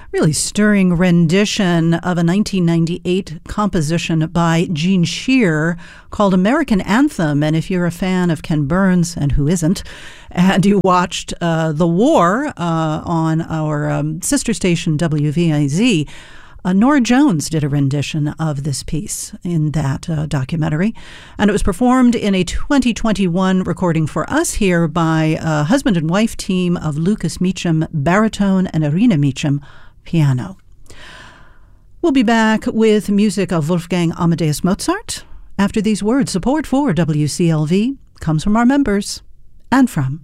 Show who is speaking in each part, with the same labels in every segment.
Speaker 1: really stirring rendition of a 1998 composition by Gene Shear called American Anthem. And if you're a fan of Ken Burns, and who isn't, and you watched The War on our sister station WVIZ, Nora Jones did a rendition of this piece in that documentary, and it was performed in a 2021 recording for us here by a husband and wife team of Lucas Meacham, baritone, and Irina Meacham, piano. We'll be back with music of Wolfgang Amadeus Mozart. After these words, support for WCLV comes from our members and from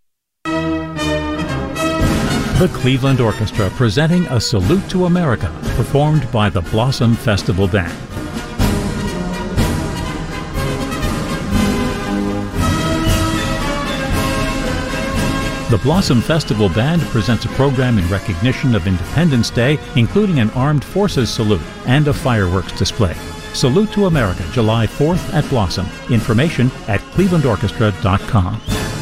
Speaker 2: the Cleveland Orchestra, presenting A Salute to America, performed by the Blossom Festival Band. The Blossom Festival Band presents a program in recognition of Independence Day, including an Armed Forces salute and a fireworks display. Salute to America, July 4th at Blossom. Information at clevelandorchestra.com.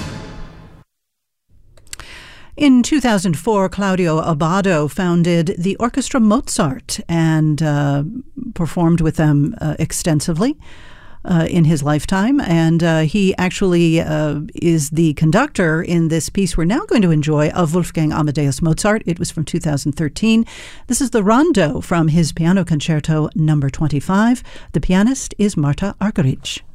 Speaker 1: In 2004, Claudio Abbado founded the Orchestra Mozart and performed with them extensively in his lifetime. And he actually is the conductor in this piece we're now going to enjoy of Wolfgang Amadeus Mozart. It was from 2013. This is the Rondo from his Piano Concerto No. 25. The pianist is Marta Argerich.